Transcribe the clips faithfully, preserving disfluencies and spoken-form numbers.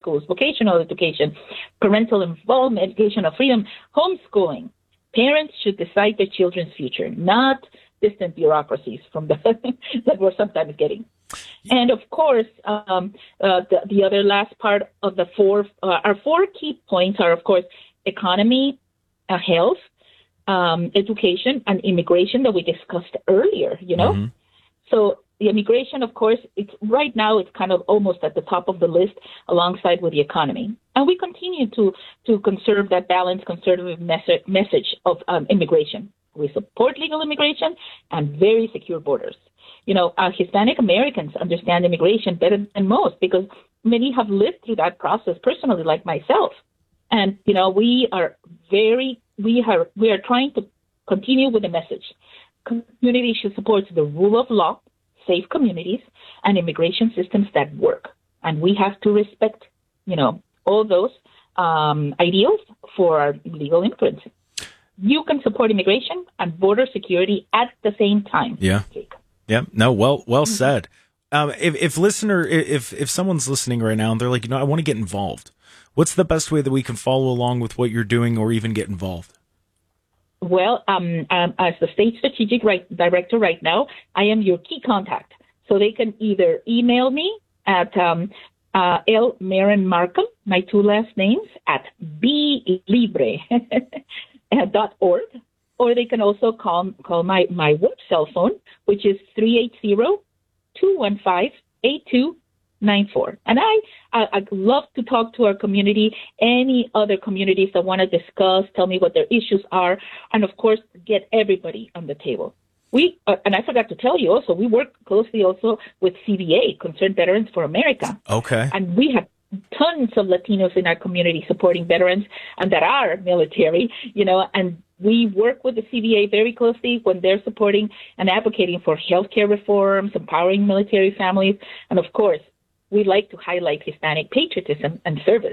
schools, vocational education, parental involvement, educational freedom, homeschooling. Parents should decide their children's future, not distant bureaucracies from the that we're sometimes getting. And of course, um, uh, the, the other last part of the four, uh, our four key points are, of course, economy, uh, health, um, education, and immigration that we discussed earlier, you know? Mm-hmm. So the immigration, of course, it's right now it's kind of almost at the top of the list alongside with the economy. And we continue to, to conserve that balanced conservative message, message of um, immigration. We support legal immigration and very secure borders. You know, uh, Hispanic Americans understand immigration better than most because many have lived through that process personally, like myself. And, you know, we are very, we are, we are trying to continue with the message. Community should support the rule of law, safe communities, and immigration systems that work. And we have to respect, you know, all those um, ideals for our legal immigrants. You can support immigration and border security at the same time. Yeah. Jake. Yeah. No, well, well mm-hmm. said. Um, if, if listener, if, if someone's listening right now and they're like, you know, I want to get involved, what's the best way that we can follow along with what you're doing or even get involved? Well, um, um, as the state strategic right, director right now, I am your key contact. So they can either email me at um, uh, L. Marin Markham, my two last names, at b libre dot org, or they can also call call my, my work cell phone, which is three eight zero, two one five, eight two nine four. And I, I, I'd love to talk to our community, any other communities that want to discuss, tell me what their issues are, and of course, get everybody on the table. We, uh, and I forgot to tell you also, we work closely also with C V A, Concerned Veterans for America. Okay. And we have tons of Latinos in our community supporting veterans and that are military, you know, and we work with the C V A very closely when they're supporting and advocating for healthcare reforms, empowering military families, and of course, we like to highlight Hispanic patriotism and service.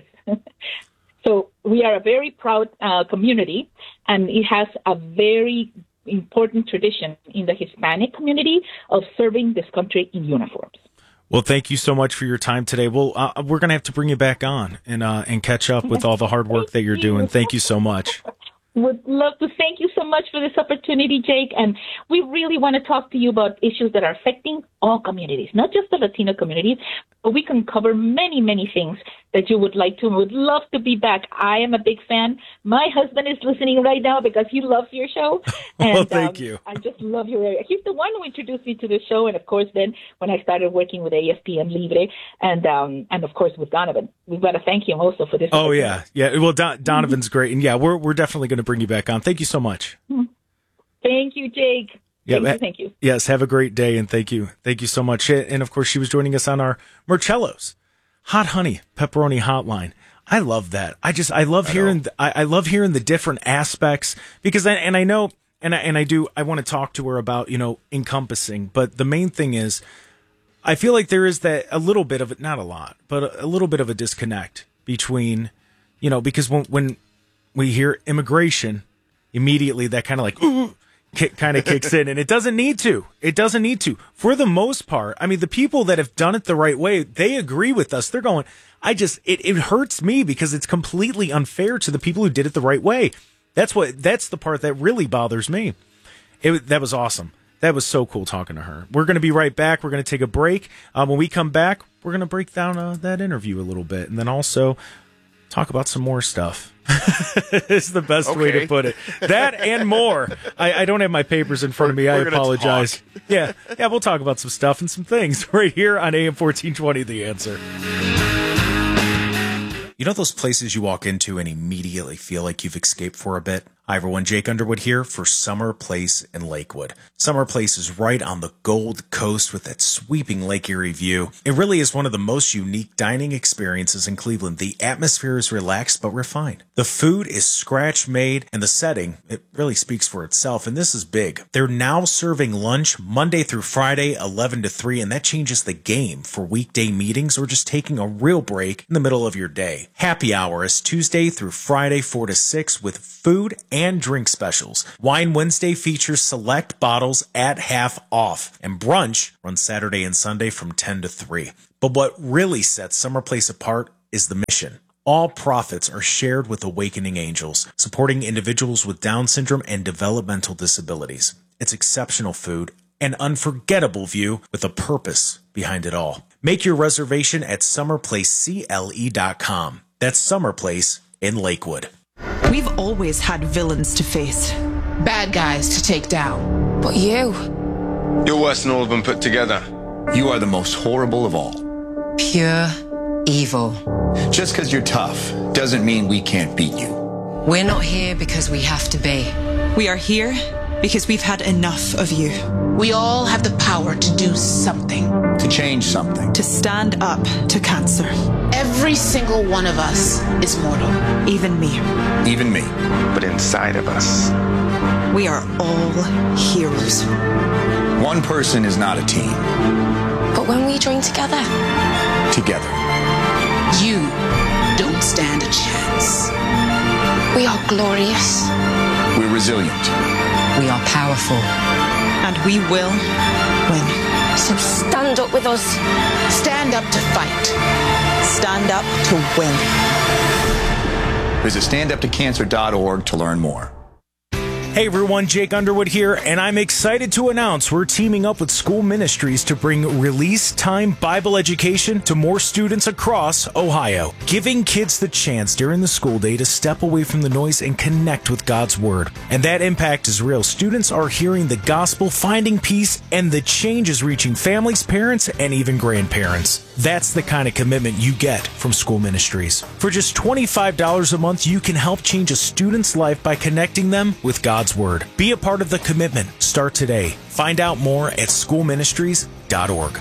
So we are a very proud uh, community, and it has a very important tradition in the Hispanic community of serving this country in uniforms. Well, thank you so much for your time today. Well, uh, we're going to have to bring you back on and uh, and catch up with all the hard work that you're doing. Thank you so much. Would love to thank you so much for this opportunity, Jake. And we really want to talk to you about issues that are affecting all communities, not just the Latino community, but we can cover many, many things that you would like to and would love to be back. I am a big fan. My husband is listening right now because he loves your show. And, well, thank um, you. I just love your area. He's the one who introduced me to the show. And, of course, then when I started working with A F P M Libre and, um, and of course, with Donovan, we've got to thank him also for this. Oh, yeah. Yeah. Well, Don- Donovan's great. And, yeah, we're we're definitely going to bring you back on. Thank you so much. Thank you, Jake. Yeah, thank you, thank you. Yes, have a great day, and thank you. Thank you so much. And, of course, she was joining us on our Marcello's Hot Honey Pepperoni Hotline. I love that. I just, I love I hearing, the, I, I love hearing the different aspects because, I, and I know, and I, and I do, I want to talk to her about, you know, encompassing, but the main thing is, I feel like there is that a little bit of it, not a lot, but a, a little bit of a disconnect between, you know, because when, when we hear immigration, immediately that kind of like, ooh, kick, kind of kicks in, and it doesn't need to. It doesn't need to. For the most part, I mean, the people that have done it the right way, they agree with us. They're going, I just, it, it hurts me because it's completely unfair to the people who did it the right way. That's what, that's the part that really bothers me. It, that was awesome. That was so cool talking to her. We're going to be right back. We're going to take a break. Um, when we come back, we're going to break down uh, that interview a little bit, and then also talk about some more stuff. It's the best okay. way to put it. That and more. I, I don't have my papers in front of me. We're, I we're apologize. Yeah, yeah, we'll talk about some stuff and some things right here on A M fourteen twenty, The Answer. You know those places you walk into and immediately feel like you've escaped for a bit? Hi everyone, Jake Underwood here for Summer Place in Lakewood. Summer Place is right on the Gold Coast with that sweeping Lake Erie view. It really is one of the most unique dining experiences in Cleveland. The atmosphere is relaxed but refined. The food is scratch made and the setting, it really speaks for itself, and this is big. They're now serving lunch Monday through Friday, eleven to three, and that changes the game for weekday meetings or just taking a real break in the middle of your day. Happy hour is Tuesday through Friday, four to six with food and drink specials. Wine Wednesday features select bottles at half off, and brunch runs Saturday and Sunday from ten to three. But what really sets Summer Place apart is the mission. All profits are shared with Awakening Angels, supporting individuals with Down syndrome and developmental disabilities. It's exceptional food, an unforgettable view with a purpose behind it all. Make your reservation at summer place C L E dot com. That's Summer Place in Lakewood. We've always had villains to face. Bad guys to take down. But you... You're worse than all of them put together. You are the most horrible of all. Pure evil. Just because you're tough doesn't mean we can't beat you. We're not here because we have to be. We are here because we've had enough of you. We all have the power to do something. To change something. To stand up to cancer. Every single one of us is mortal. Even me. Even me. But inside of us, we are all heroes. One person is not a team. But when we join together... Together. You don't stand a chance. We are glorious. We're resilient. We are powerful. And we will win. So stand up with us. Stand up to fight. Stand up to win. Visit stand up to cancer dot org to learn more. Hey everyone, Jake Underwood here, and I'm excited to announce we're teaming up with School Ministries to bring Release Time Bible education to more students across Ohio, giving kids the chance during the school day to step away from the noise and connect with God's Word. And that impact is real. Students are hearing the gospel, finding peace, and the change is reaching families, parents, and even grandparents. That's the kind of commitment you get from School Ministries. For just twenty-five dollars a month, you can help change a student's life by connecting them with God's Word. Be a part of the commitment. Start today. Find out more at school ministries dot org.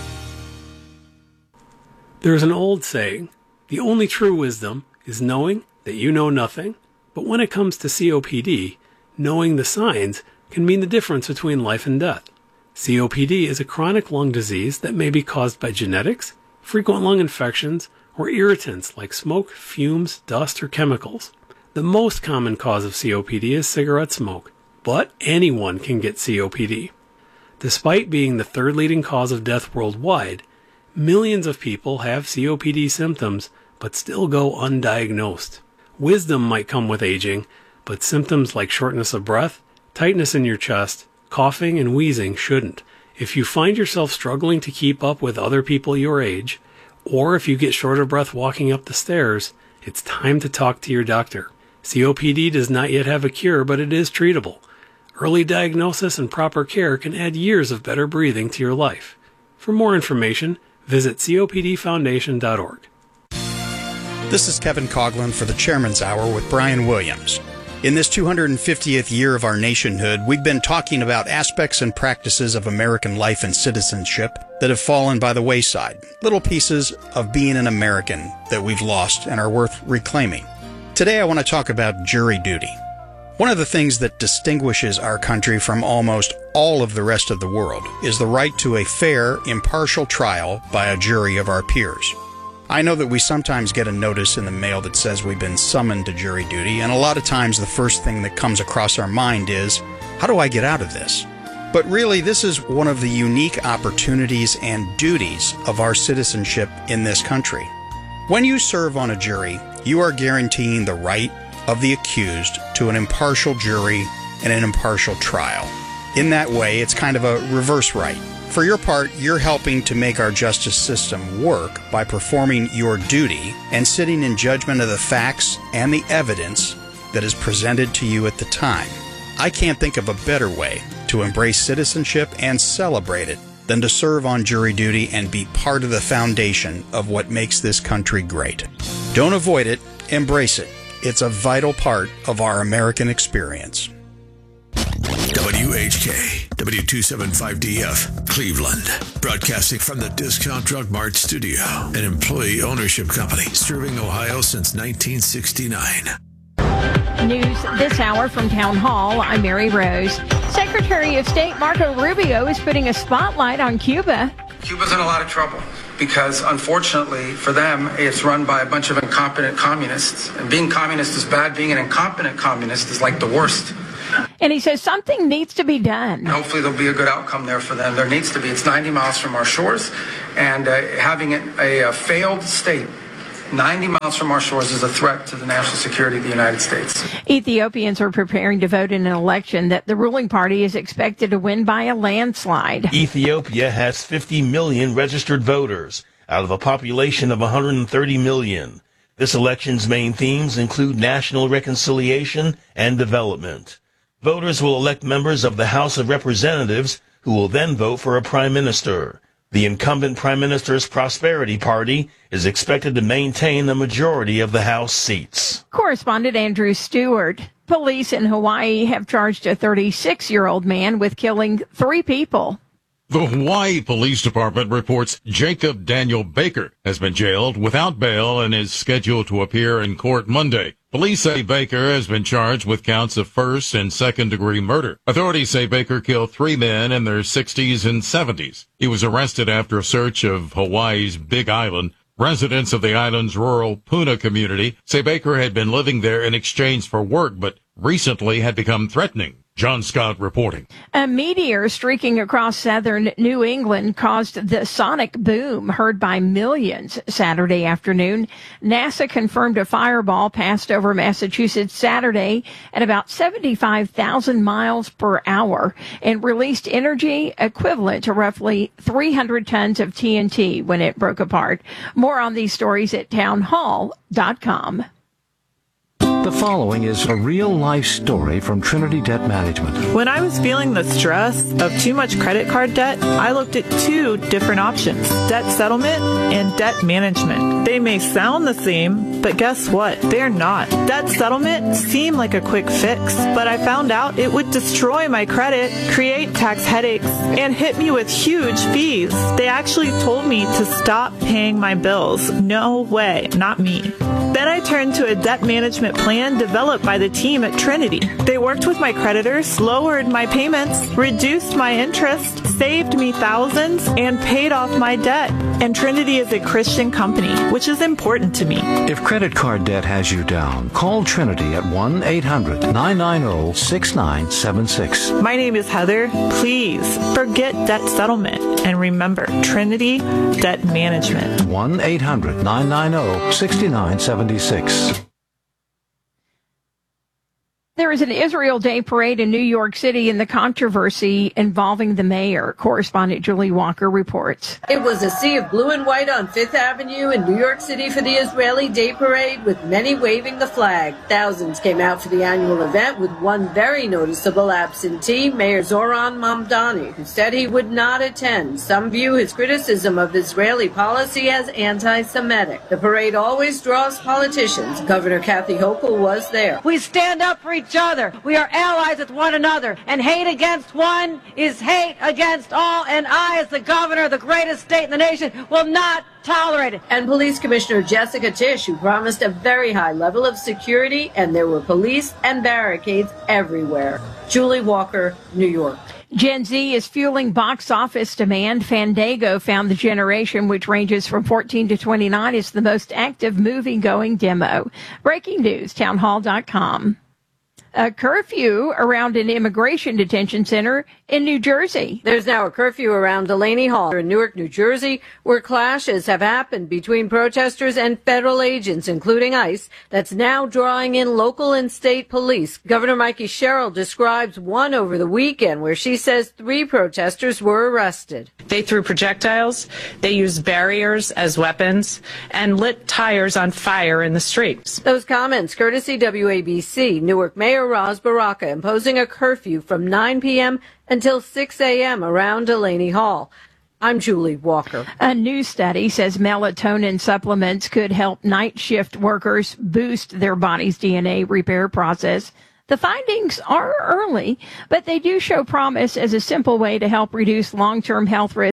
There's an old saying, the only true wisdom is knowing that you know nothing. But when it comes to C O P D, knowing the signs can mean the difference between life and death. C O P D is a chronic lung disease that may be caused by genetics, frequent lung infections, or irritants like smoke, fumes, dust, or chemicals. The most common cause of C O P D is cigarette smoke, but anyone can get C O P D. Despite being the third leading cause of death worldwide, millions of people have C O P D symptoms but still go undiagnosed. Wisdom might come with aging, but symptoms like shortness of breath, tightness in your chest, coughing, and wheezing shouldn't. If you find yourself struggling to keep up with other people your age, or if you get short of breath walking up the stairs, it's time to talk to your doctor. C O P D does not yet have a cure, but it is treatable. Early diagnosis and proper care can add years of better breathing to your life. For more information, visit C O P D foundation dot org. This is Kevin Coughlin for the Chairman's Hour with Brian Williams. In this two hundred fiftieth year of our nationhood, we've been talking about aspects and practices of American life and citizenship that have fallen by the wayside, little pieces of being an American that we've lost and are worth reclaiming. Today I want to talk about jury duty. One of the things that distinguishes our country from almost all of the rest of the world is the right to a fair, impartial trial by a jury of our peers. I know that we sometimes get a notice in the mail that says we've been summoned to jury duty, and a lot of times the first thing that comes across our mind is, how do I get out of this? But really, this is one of the unique opportunities and duties of our citizenship in this country. When you serve on a jury, you are guaranteeing the right of the accused to an impartial jury and an impartial trial. In that way, it's kind of a reverse right. For your part, you're helping to make our justice system work by performing your duty and sitting in judgment of the facts and the evidence that is presented to you at the time. I can't think of a better way to embrace citizenship and celebrate it than to serve on jury duty and be part of the foundation of what makes this country great. Don't avoid it, embrace it. It's a vital part of our American experience. W H K, W two seventy-five D F, Cleveland. Broadcasting from the Discount Drug Mart studio, an employee ownership company serving Ohio since nineteen sixty-nine. News this hour from Town Hall. I'm Mary Rose. Secretary of State Marco Rubio is putting a spotlight on Cuba. Cuba's in a lot of trouble because, unfortunately for them, it's run by a bunch of incompetent communists. And being communist is bad. Being an incompetent communist is like the worst. And he says something needs to be done. Hopefully there'll be a good outcome there for them. There needs to be. It's ninety miles from our shores, and uh, having it a, a failed state ninety miles from our shores is a threat to the national security of the United States. Ethiopians are preparing to vote in an election that the ruling party is expected to win by a landslide. Ethiopia has fifty million registered voters out of a population of one hundred thirty million. This election's main themes include national reconciliation and development. Voters will elect members of the House of Representatives who will then vote for a prime minister. The incumbent prime minister's Prosperity Party is expected to maintain the majority of the House seats. Correspondent Andrew Stewart. Police in Hawaii have charged a thirty-six-year-old man with killing three people. The Hawaii Police Department reports Jacob Daniel Baker has been jailed without bail and is scheduled to appear in court Monday. Police say Baker has been charged with counts of first and second degree murder. Authorities say Baker killed three men in their sixties and seventies. He was arrested after a search of Hawaii's Big Island. Residents of the island's rural Puna community say Baker had been living there in exchange for work, but recently had become threatening. John Scott reporting. A meteor streaking across southern New England caused the sonic boom heard by millions Saturday afternoon. NASA confirmed a fireball passed over Massachusetts Saturday at about seventy-five thousand miles per hour and released energy equivalent to roughly three hundred tons of T N T when it broke apart. More on these stories at town hall dot com. The following is a real-life story from Trinity Debt Management. When I was feeling the stress of too much credit card debt, I looked at two different options, debt settlement and debt management. They may sound the same, but guess what? They're not. Debt settlement seemed like a quick fix, but I found out it would destroy my credit, create tax headaches, and hit me with huge fees. They actually told me to stop paying my bills. No way, not me. Then I turned to a debt management plan developed by the team at Trinity. They worked with my creditors, lowered my payments, reduced my interest, saved me thousands, and paid off my debt. And Trinity is a Christian company, which is important to me. If credit card debt has you down, call Trinity at one eight hundred nine nine zero six nine seven six. My name is Heather. Please forget debt settlement and remember Trinity Debt Management. one eight hundred nine nine zero six nine seven six. There is an Israel Day parade in New York City and the controversy involving the mayor. Correspondent Julie Walker reports. It was a sea of blue and white on Fifth Avenue in New York City for the Israeli Day Parade, with many waving the flag. Thousands came out for the annual event, with one very noticeable absentee, Mayor Zoran Mamdani, who said he would not attend. Some view his criticism of Israeli policy as anti-Semitic. The parade always draws politicians. Governor Kathy Hochul was there. We stand up for each other. We are allies with one another, and hate against one is hate against all, and I, as the governor of the greatest state in the nation, will not tolerate it. And Police Commissioner Jessica Tisch, who promised a very high level of security, and there were police and barricades everywhere. Julie Walker, New York. Gen Z is fueling box office demand. Fandango found the generation, which ranges from fourteen to twenty-nine, is the most active movie-going demo. Breaking news, town hall dot com. A curfew around an immigration detention center in New Jersey. There's now a curfew around Delaney Hall in Newark, New Jersey, where clashes have happened between protesters and federal agents, including ICE, that's now drawing in local and state police. Governor Mikey Sherrill describes one over the weekend where she says three protesters were arrested. They threw projectiles, they used barriers as weapons, and lit tires on fire in the streets. Those comments courtesy W A B C. Newark Mayor Raz Baraka imposing a curfew from nine p.m. until six a.m. around Delaney Hall. I'm Julie Walker. A new study says melatonin supplements could help night shift workers boost their body's D N A repair process. The findings are early, but they do show promise as a simple way to help reduce long-term health risks.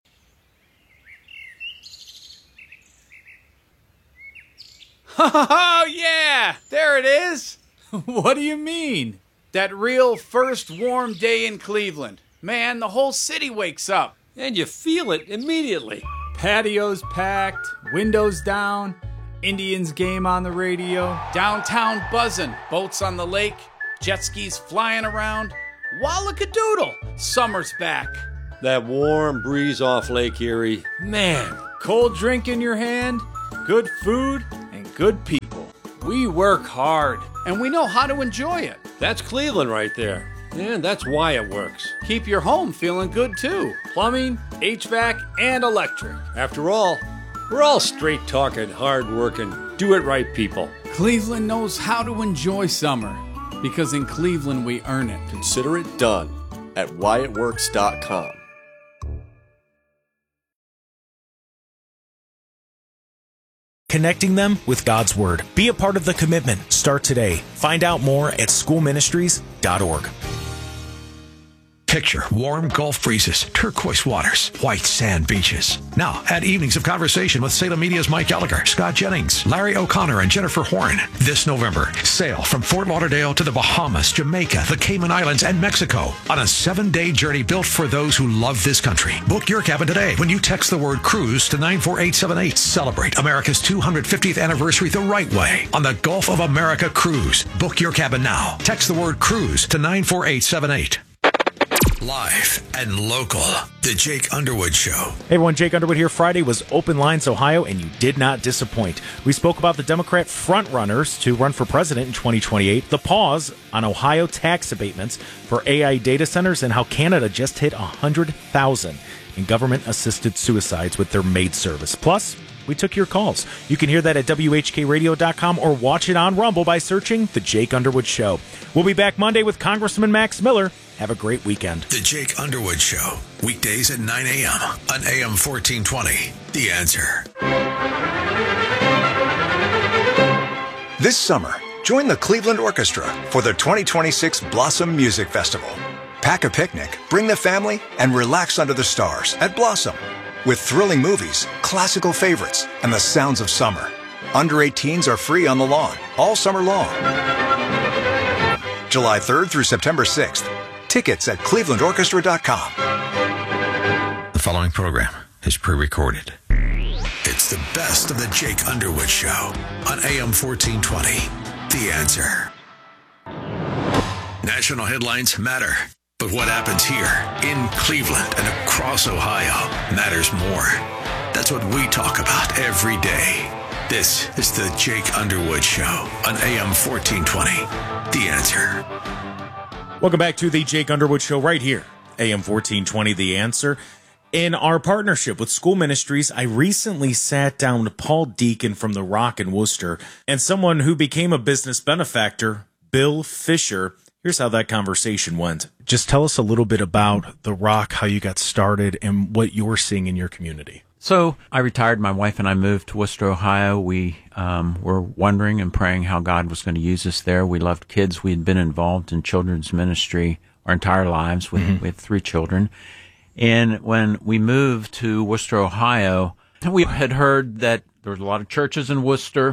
Oh, yeah, there it is. What do you mean? That real first warm day in Cleveland. Man, the whole city wakes up. And you feel it immediately. Patios packed, windows down, Indians game on the radio, downtown buzzing, boats on the lake, jet skis flying around. Wallakadoodle, summer's back. That warm breeze off Lake Erie. Man. Cold drink in your hand, good food, and good people. We work hard, and we know how to enjoy it. That's Cleveland right there. And that's why it works. Keep your home feeling good, too. Plumbing, H V A C, and electric. After all, we're all straight-talking, hard-working, do-it-right people. Cleveland knows how to enjoy summer, because in Cleveland we earn it. Consider it done at why it works dot com. Connecting them with God's Word. Be a part of the commitment. Start today. Find out more at school ministries dot org. Picture warm Gulf breezes, turquoise waters, white sand beaches. Now, add evenings of conversation with Salem Media's Mike Gallagher, Scott Jennings, Larry O'Connor, and Jennifer Horn. This November, sail from Fort Lauderdale to the Bahamas, Jamaica, the Cayman Islands, and Mexico on a seven-day journey built for those who love this country. Book your cabin today when you text the word cruise to nine four eight seven eight. Celebrate America's two hundred fiftieth anniversary the right way on the Gulf of America Cruise. Book your cabin now. Text the word cruise to nine four eight seven eight. Live and local, The Jake Underwood Show. Hey everyone, Jake Underwood here. Friday was Open Lines Ohio, and you did not disappoint. We spoke about the Democrat frontrunners to run for president in twenty twenty-eight, the pause on Ohio tax abatements for A I data centers, and how Canada just hit one hundred thousand in government-assisted suicides with their maid service. Plus, we took your calls. You can hear that at W H K radio dot com or watch it on Rumble by searching The Jake Underwood Show. We'll be back Monday with Congressman Max Miller. Have a great weekend. The Jake Underwood Show, weekdays at nine a.m. on A M fourteen twenty. The Answer. This summer, join the Cleveland Orchestra for the twenty twenty-six Blossom Music Festival. Pack a picnic, bring the family, and relax under the stars at Blossom. With thrilling movies, classical favorites, and the sounds of summer. Under eighteens are free on the lawn all summer long. July third through September sixth. Tickets at cleveland orchestra dot com. The following program is pre-recorded. It's the best of the Jake Underwood Show on A M fourteen twenty. The Answer. National headlines matter, but what happens here in Cleveland and across Ohio matters more. That's what we talk about every day. This is the Jake Underwood Show on A M fourteen twenty. The Answer. Welcome back to the Jake Underwood Show right here, A M fourteen twenty, The Answer. In our partnership with School Ministries, I recently sat down with Paul Deacon from The Rock in Worcester and someone who became a business benefactor, Bill Fisher. Here's how that conversation went. Just tell us a little bit about The Rock, how you got started, and what you're seeing in your community. So I retired. My wife and I moved to Worcester, Ohio. We um, were wondering and praying how God was going to use us there. We loved kids. We had been involved in children's ministry our entire lives. We, mm-hmm. we had three children. And when we moved to Worcester, Ohio, we had heard that there was a lot of churches in Worcester,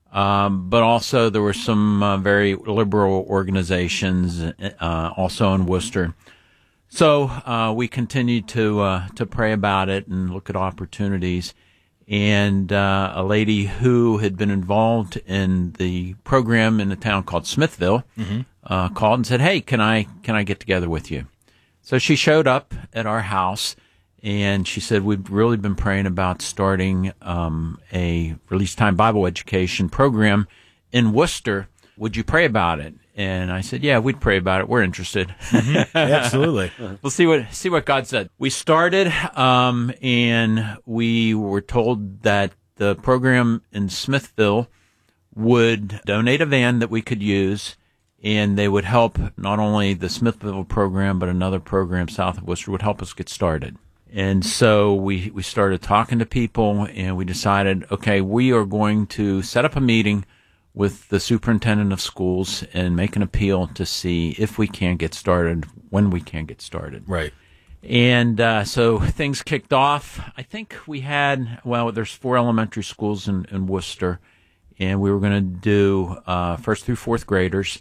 um, but also there were some uh, very liberal organizations uh, also in Worcester. So uh, we continued to uh, to pray about it and look at opportunities. And uh, a lady who had been involved in the program in a town called Smithville mm-hmm. uh, called and said, "Hey, can I can I get together with you?" So she showed up at our house, and she said, "We've really been praying about starting um, a release time Bible education program in Worcester. Would you pray about it?" And I said, "Yeah, we'd pray about it. We're interested." Mm-hmm. Absolutely. We'll see what see what God said. We started, um, and we were told that the program in Smithville would donate a van that we could use, and they would help not only the Smithville program, but another program south of Worcester would help us get started. And so we, we started talking to people, and we decided, okay, we are going to set up a meeting with the superintendent of schools and make an appeal to see if we can get started, when we can get started. Right. And uh, so things kicked off. I think we had, well, there's four elementary schools in, in Worcester, and we were going to do uh, first through fourth graders,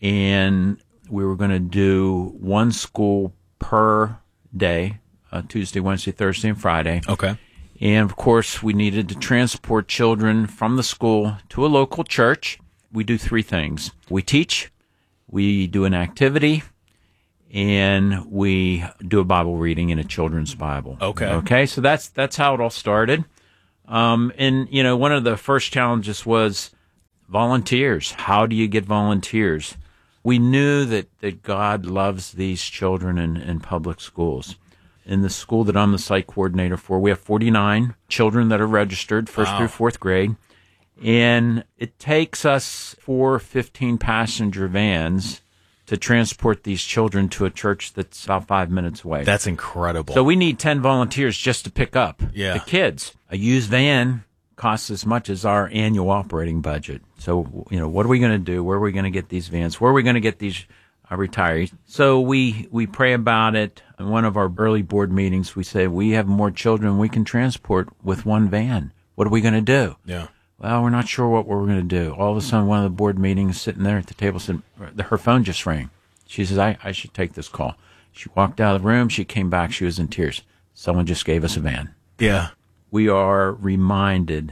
and we were going to do one school per day, uh, Tuesday, Wednesday, Thursday, and Friday. Okay. And, of course, we needed to transport children from the school to a local church. We do three things. We teach, we do an activity, and we do a Bible reading in a children's Bible. Okay. Okay, so that's that's how it all started. Um, and, you know, one of the first challenges was volunteers. How do you get volunteers? We knew that, that God loves these children in, in public schools. In the school that I'm the site coordinator for, we have forty-nine children that are registered, first Wow. through fourth grade. And it takes us four fifteen-passenger vans to transport these children to a church that's about five minutes away. That's incredible. So we need ten volunteers just to pick up Yeah. the kids. A used van costs as much as our annual operating budget. So, you know, what are we going to do? Where are we going to get these vans? Where are we going to get these uh, retirees? So we, we pray about it. In one of our early board meetings, we say, we have more children we can transport with one van. What are we going to do? Yeah. Well, we're not sure what we're going to do. All of a sudden, one of the board meetings, sitting there at the table, said her phone just rang. She says, I, I should take this call. She walked out of the room. She came back. She was in tears. Someone just gave us a van. Yeah. We are reminded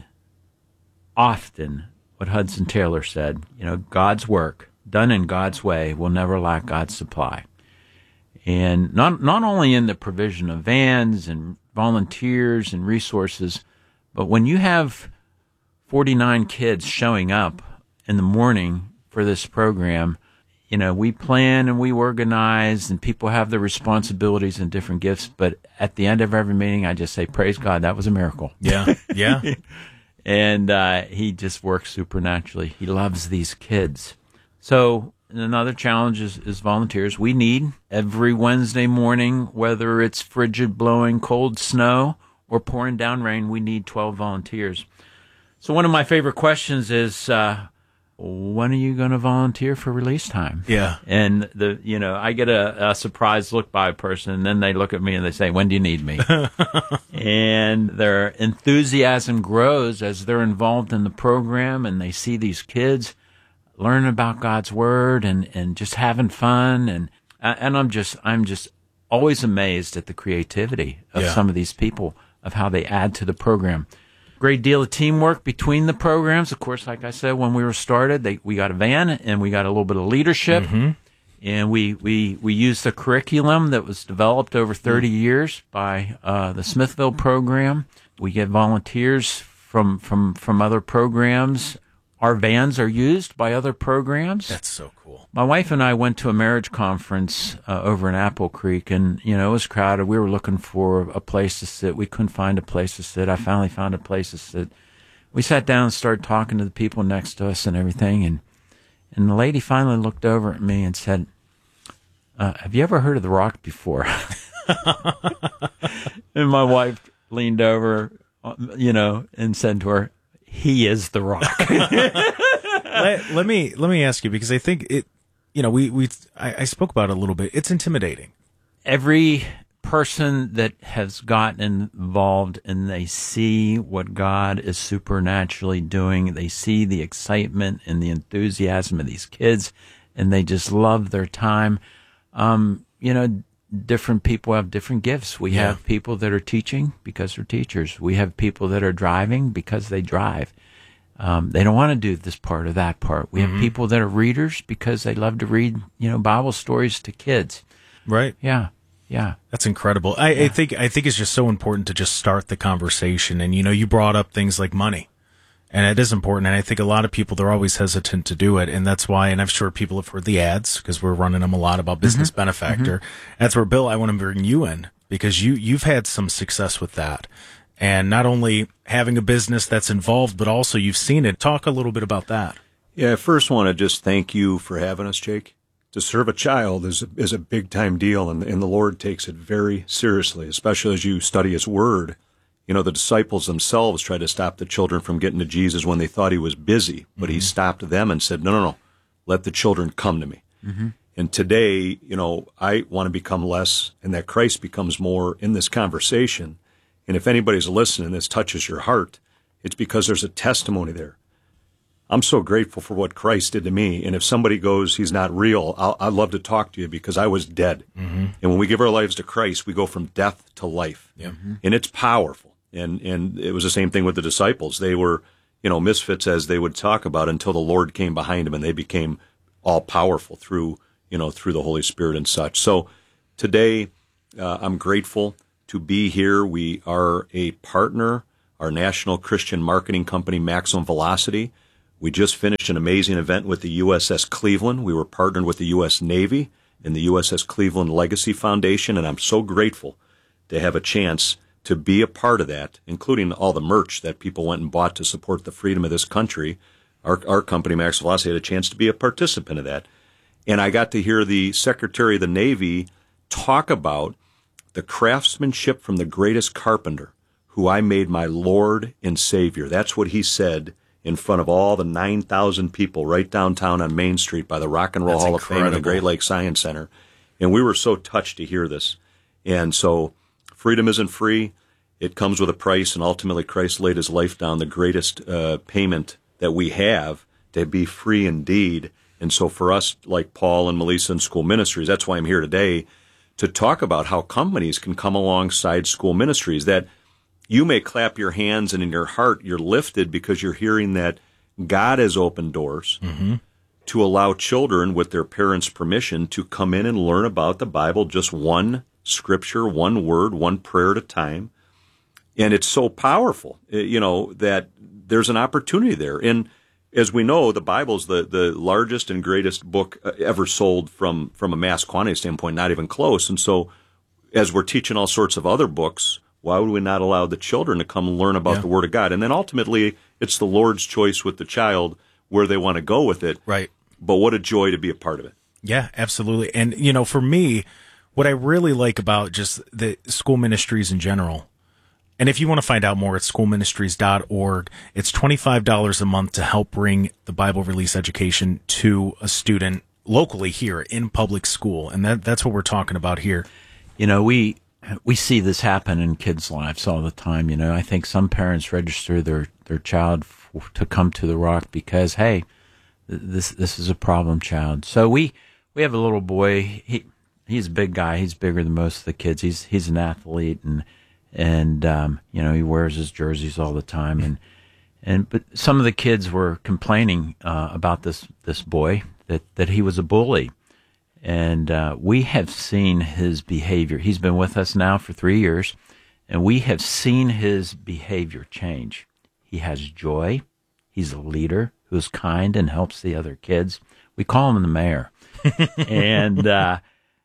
often what Hudson Taylor said, you know, God's work done in God's way will never lack God's supply. And not not only in the provision of vans and volunteers and resources, but when you have forty-nine kids showing up in the morning for this program, you know, we plan and we organize and people have their responsibilities and different gifts. But at the end of every meeting, I just say, praise God, that was a miracle. Yeah, yeah. And uh, he just works supernaturally. He loves these kids. So another challenge is, is volunteers. We need every Wednesday morning, whether it's frigid, blowing, cold snow or pouring down rain, we need twelve volunteers. So one of my favorite questions is, uh, when are you going to volunteer for release time? Yeah. And the, you know, I get a, a surprised look by a person and then they look at me and they say, when do you need me? And their enthusiasm grows as they're involved in the program and they see these kids learning about God's word and, and just having fun. And, and I'm just, I'm just always amazed at the creativity of Yeah. some of these people, of how they add to the program. Great deal of teamwork between the programs. Of course, like I said, when we were started, they, we got a van and we got a little bit of leadership. Mm-hmm. And we, we, we used the curriculum that was developed over thirty years by uh, the Smithville program. We get volunteers from, from, from other programs. Our vans are used by other programs. That's so cool. My wife and I went to a marriage conference uh, over in Apple Creek, and, you know, it was crowded. We were looking for a place to sit. We couldn't find a place to sit. I finally found a place to sit. We sat down and started talking to the people next to us and everything, and and the lady finally looked over at me and said, uh, have you ever heard of The Rock before? And my wife leaned over, you know, and said to her, he is The Rock. let, let me let me ask you, because I think it, you know, we we I, I spoke about it a little bit. It's intimidating. Every person that has gotten involved and they see what God is supernaturally doing, they see the excitement and the enthusiasm of these kids, and they just love their time. Um, you know, different people have different gifts. We Yeah. have people that are teaching because they're teachers. We have people that are driving because they drive. Um, they don't want to do this part or that part. We Mhm. have people that are readers because they love to read, you know, Bible stories to kids. Right. Yeah. Yeah. That's incredible. I, I think I think it's just so important to just start the conversation. And, you know, you brought up things like money. And it is important. And I think a lot of people, they're always hesitant to do it. And that's why, and I'm sure people have heard the ads because we're running them a lot about Business Mhm. Benefactor. That's where, Bill, I want to bring you in because you, you've had some success with that. And not only having a business that's involved, but also you've seen it. Talk a little bit about that. Yeah, I first want to just thank you for having us, Jake. To serve a child is a, is a big-time deal, and, and the Lord takes it very seriously, especially as you study His Word. You know, the disciples themselves tried to stop the children from getting to Jesus when they thought He was busy, but He stopped them and said, no, no, no, let the children come to me. Mm-hmm. And today, you know, I want to become less and that Christ becomes more in this conversation. And if anybody's listening, this touches your heart, it's because there's a testimony there. I'm so grateful for what Christ did to me. And if somebody goes, he's not real, I'll, I'd love to talk to you because I was dead. Mm-hmm. And when we give our lives to Christ, we go from death to life. Yeah. And it's powerful. And and it was the same thing with the disciples. They were, you know, misfits, as they would talk about, until the Lord came behind them and they became all powerful through, you know, through the Holy Spirit and such. So today, uh, I'm grateful to be here. We are a partner our national Christian marketing company, Maximum Velocity. We just finished an amazing event with the U S S Cleveland. We were partnered with the U S Navy and the U S S Cleveland Legacy Foundation, and I'm so grateful to have a chance to be a part of that, including all the merch that people went and bought to support the freedom of this country. Our, our company, Maximum Velocity, had a chance to be a participant of that. And I got to hear the Secretary of the Navy talk about the craftsmanship from the greatest carpenter, who I made my Lord and Savior. That's what he said in front of all the nine thousand people right downtown on Main Street by the Rock and Roll That's Hall incredible. of Fame and the Great Lakes Science Center. And we were so touched to hear this. And so freedom isn't free. It comes with a price, and ultimately Christ laid his life down, the greatest uh, payment that we have to be free indeed. And so for us, like Paul and Melissa in school ministries, that's why I'm here today, to talk about how companies can come alongside school ministries, that you may clap your hands and in your heart you're lifted because you're hearing that God has opened doors Mm-hmm. to allow children, with their parents' permission, to come in and learn about the Bible, just one scripture, one word, one prayer at a time. And it's so powerful, you know, that there's an opportunity there. And as we know, the Bible's the, the largest and greatest book ever sold from, from a mass quantity standpoint, not even close. And so as we're teaching all sorts of other books, why would we not allow the children to come and learn about Yeah. the Word of God? And then ultimately, it's the Lord's choice with the child where they want to go with it. Right. But what a joy to be a part of it. Yeah, absolutely. And, you know, for me, what I really like about just the school ministries in general, and if you want to find out more, it's school ministries dot org. It's twenty-five dollars a month to help bring the Bible release education to a student locally here in public school. And that that's what we're talking about here. You know, we we see this happen in kids' lives all the time. You know, I think some parents register their, their child f- to come to the Rock because, hey, th- this this is a problem child. So we, we have a little boy. He he's a big guy. He's bigger than most of the kids. He's he's an athlete, and and um, you know, he wears his jerseys all the time. And and but some of the kids were complaining uh, about this this boy, that that he was a bully. And uh, we have seen his behavior. He's been with us now for three years, and we have seen his behavior change. He has joy. He's a leader who's kind and helps the other kids. We call him the mayor. and uh,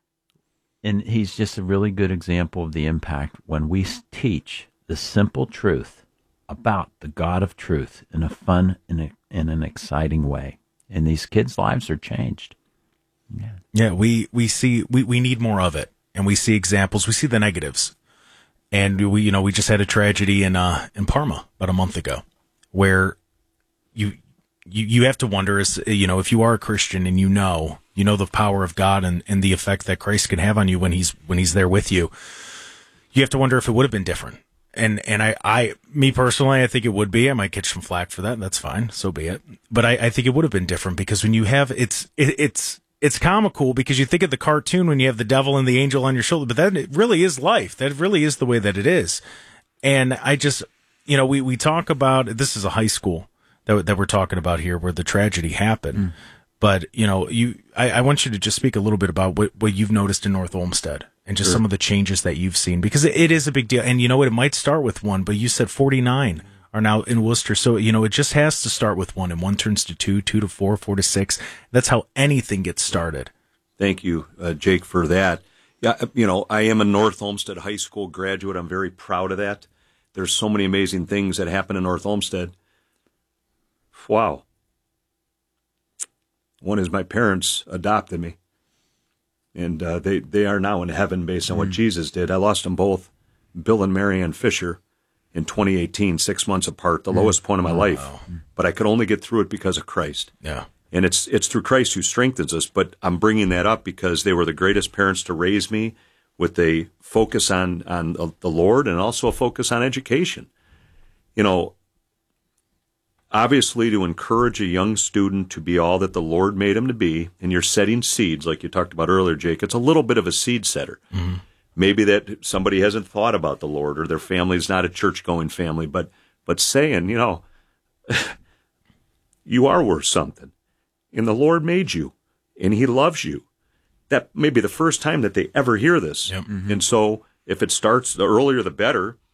and he's just a really good example of the impact when we teach the simple truth about the God of truth in a fun and in, in an exciting way. And these kids' lives are changed. Yeah. Yeah, we, we see, we, we need more of it. And we see examples, we see the negatives. And we, you know, we just had a tragedy in, uh, in Parma about a month ago where you, you, you have to wonder, is, you know, if you are a Christian and you know, you know the power of God and, and the effect that Christ can have on you when he's, when he's there with you, you have to wonder if it would have been different. And, and I, I, me personally, I think it would be. I might catch some flack for that. That's fine. So be it. But I, I think it would have been different because when you have, it's, it, it's, It's comical because you think of the cartoon when you have the devil and the angel on your shoulder, but that really is life. That really is the way that it is. And I just, you know, we, we talk about, this is a high school that, that we're talking about here where the tragedy happened. Mm. But, you know, you, I, I want you to just speak a little bit about what, what you've noticed in North Olmsted and just Sure. some of the changes that you've seen, because it, it is a big deal. And you know what? It might start with one, but you said forty-nine are now in Worcester. So, you know, it just has to start with one, and one turns to two, two to four, four to six. That's how anything gets started. Thank you, uh, Jake, for that. Yeah, you know, I am a North Olmsted High School graduate. I'm very proud of that. There's so many amazing things that happen in North Olmsted. Wow. One is my parents adopted me, and uh, they, they are now in heaven based on what Mm. Jesus did. I lost them both, Bill and Mary Ann Fisher, in twenty eighteen, six months apart, the Mm. lowest point of my Oh, life. wow. But I could only get through it because of Christ. Yeah. And it's it's through Christ who strengthens us. But I'm bringing that up because they were the greatest parents to raise me, with a focus on, on the Lord and also a focus on education. You know, obviously to encourage a young student to be all that the Lord made him to be, and you're setting seeds, like you talked about earlier, Jake, it's a little bit of a seed setter. Mm-hmm. Maybe that somebody hasn't thought about the Lord, or their family's not a church-going family, but but saying, you know, you are worth something, and the Lord made you, and he loves you. That may be the first time that they ever hear this. Yep. Mm-hmm. And so if it starts, the earlier the better,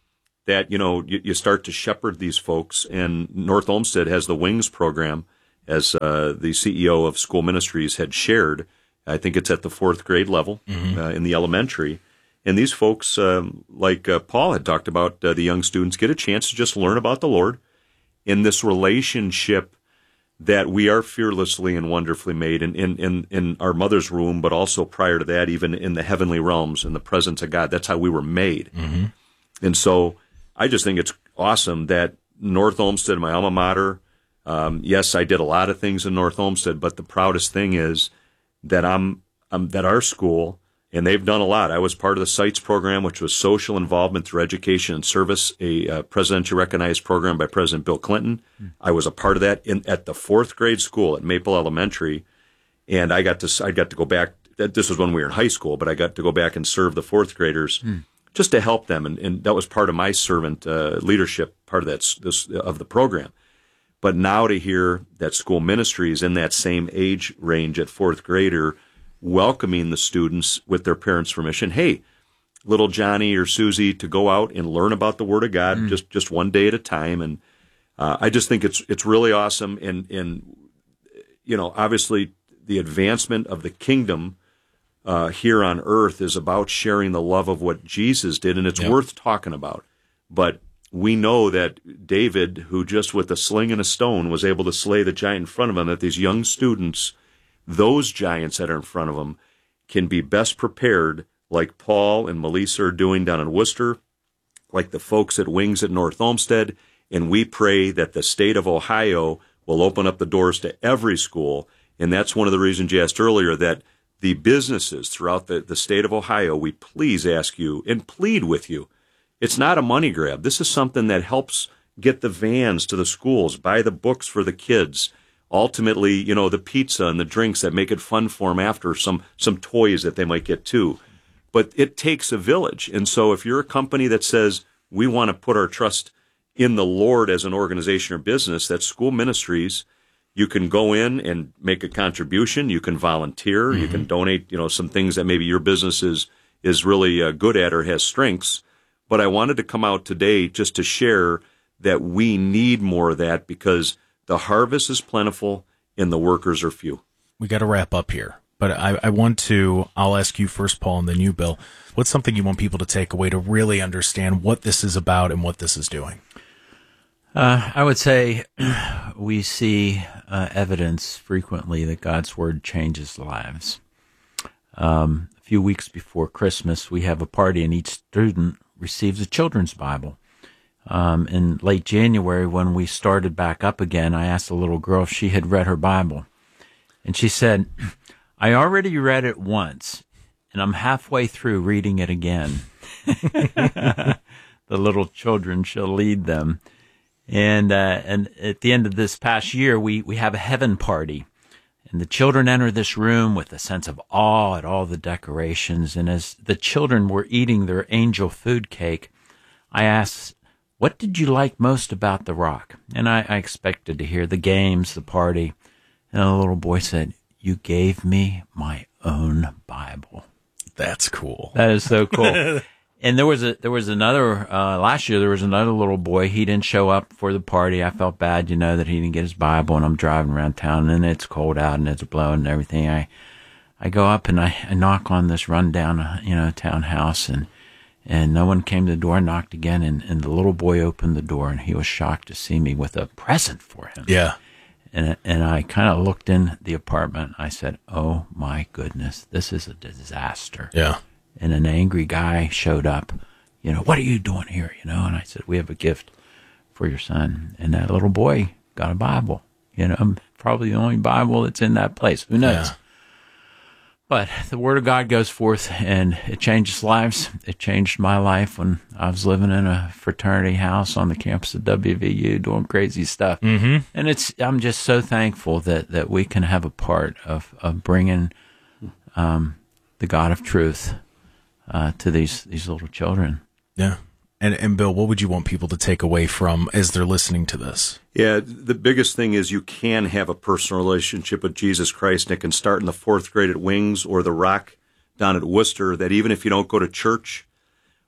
that, you know, you, you start to shepherd these folks. And North Olmsted has the Wings program, as uh, the C E O of School Ministries had shared. I think it's at the fourth grade level mm-hmm. uh, in the elementary. And these folks, um, like uh, Paul had talked about, uh, the young students get a chance to just learn about the Lord in this relationship that we are fearlessly and wonderfully made in, in, in, in our mother's womb, but also prior to that, even in the heavenly realms, in the presence of God. That's how we were made. Mm-hmm. And so I just think it's awesome that North Olmsted, my alma mater, um, yes, I did a lot of things in North Olmsted, but the proudest thing is that I'm, I'm that our school, and they've done a lot. I was part of the SITES program, which was social involvement through education and service, a uh, presidentially recognized program by President Bill Clinton. Mm. I was a part of that in, at the fourth grade school at Maple Elementary, and I got to I got to go back. This was when we were in high school, but I got to go back and serve the fourth graders mm. just to help them, and, and that was part of my servant uh, leadership, part of that this of the program. But now to hear that School Ministries in that same age range at fourth grader welcoming the students with their parents' permission. Hey, little Johnny or Susie, to go out and learn about the Word of God mm. just, just one day at a time. And uh, I just think it's it's really awesome. And, and, you know, obviously the advancement of the kingdom uh, here on earth is about sharing the love of what Jesus did, and it's yep. worth talking about. But we know that David, who just with a sling and a stone was able to slay the giant in front of him, that these young students, those giants that are in front of them, can be best prepared, like Paul and Melissa are doing down in Worcester, like the folks at Wings at North Olmsted, and we pray that the state of Ohio will open up the doors to every school. And that's one of the reasons you asked earlier, that the businesses throughout the, the state of Ohio, we please ask you and plead with you. It's not a money grab. This is something that helps get the vans to the schools, buy the books for the kids, ultimately, you know, the pizza and the drinks that make it fun for them after, some some toys that they might get too. But it takes a village. And so if you're a company that says, we want to put our trust in the Lord as an organization or business, that's School Ministries. You can go in and make a contribution. You can volunteer. Mm-hmm. You can donate, you know, some things that maybe your business is, is really uh, good at or has strengths. But I wanted to come out today just to share that we need more of that, because the harvest is plentiful and the workers are few. We got to wrap up here, but I, I want to, I'll ask you first, Paul, and then you, Bill. What's something you want people to take away to really understand what this is about and what this is doing? Uh, I would say we see uh, evidence frequently that God's Word changes lives. Um, a few weeks before Christmas, we have a party, and each student receives a children's Bible. Um, in late January, when we started back up again, I asked a little girl if she had read her Bible. And she said, I already read it once, and I'm halfway through reading it again. The little children shall lead them. And uh, and at the end of this past year, we, we have a heaven party. And the children enter this room with a sense of awe at all the decorations. And as the children were eating their angel food cake, I asked, what did you like most about the Rock? And I, I expected to hear the games, the party. And the little boy said, you gave me my own Bible. That's cool. That is so cool. And there was a there was another uh, last year. There was another little boy. He didn't show up for the party. I felt bad, you know, that he didn't get his Bible. And I'm driving around town, and it's cold out, and it's blowing and everything. I I go up and I, I knock on this rundown, you know, townhouse, and and no one came to the door. I knocked again, and, and the little boy opened the door, and he was shocked to see me with a present for him. Yeah. And and I kind of looked in the apartment. I said, "Oh my goodness, this is a disaster." Yeah. And an angry guy showed up, you know, what are you doing here? You know, and I said, we have a gift for your son. And that little boy got a Bible, you know, probably the only Bible that's in that place. Who knows? Yeah. But the Word of God goes forth, and it changes lives. It changed my life when I was living in a fraternity house on the campus of W V U doing crazy stuff. Mm-hmm. And it's I'm just so thankful that, that we can have a part of, of bringing um, the God of truth Uh, to these these little children. Yeah. And and Bill, what would you want people to take away from as they're listening to this? Yeah, the biggest thing is you can have a personal relationship with Jesus Christ, and it can start in the fourth grade at Wings or the Rock down at Worcester, that even if you don't go to church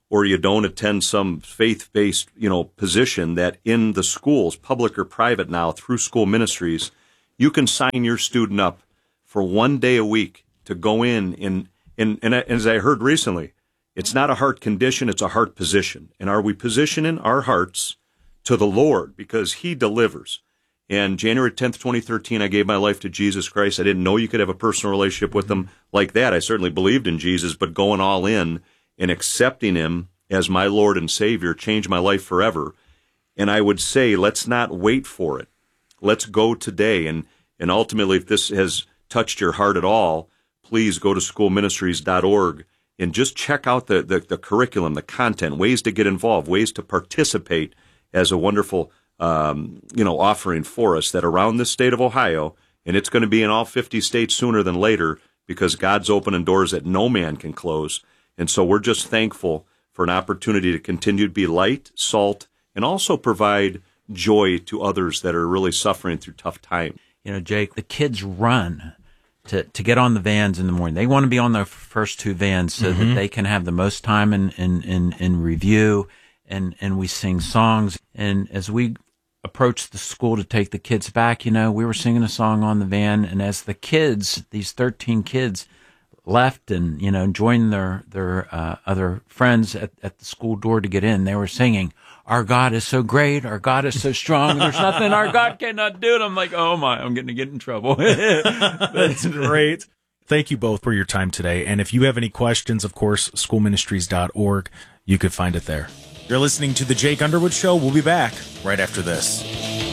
or you don't attend some faith-based, you know, position, that in the schools, public or private now, through school ministries, you can sign your student up for one day a week to go in, in, in and as I heard recently, it's not a heart condition, it's a heart position. And are we positioning our hearts to the Lord? Because He delivers. And January tenth, twenty thirteen, I gave my life to Jesus Christ. I didn't know you could have a personal relationship with Him like that. I certainly believed in Jesus, but going all in and accepting Him as my Lord and Savior changed my life forever. And I would say, let's not wait for it. Let's go today. And, and ultimately, if this has touched your heart at all, please go to school ministries dot org and just check out the, the, the curriculum, the content, ways to get involved, ways to participate as a wonderful um, you know, offering for us that around the state of Ohio, and it's going to be in all fifty states sooner than later, because God's opening doors that no man can close. And so we're just thankful for an opportunity to continue to be light, salt, and also provide joy to others that are really suffering through tough times. You know, Jake, the kids run to, to get on the vans in the morning. They want to be on the first two vans so mm-hmm. that they can have the most time in, in, in, in review, and, and we sing songs. And as we approached the school to take the kids back, you know, we were singing a song on the van, and as the kids, these thirteen kids, left and, you know, joined their, their uh, other friends at, at the school door to get in, they were singing, "Our God is so great, our God is so strong, there's nothing our God cannot do." And I'm like, oh my, I'm going to get in trouble. That's great. Thank you both for your time today. And if you have any questions, of course, school ministries dot org, you could find it there. You're listening to The Jake Underwood Show. We'll be back right after this.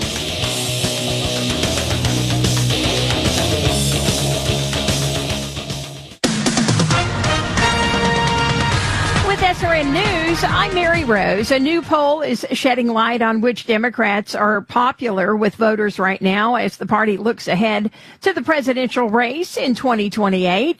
With S R N News, I'm Mary Rose. A new poll is shedding light on which Democrats are popular with voters right now as the party looks ahead to the presidential race in twenty twenty-eight.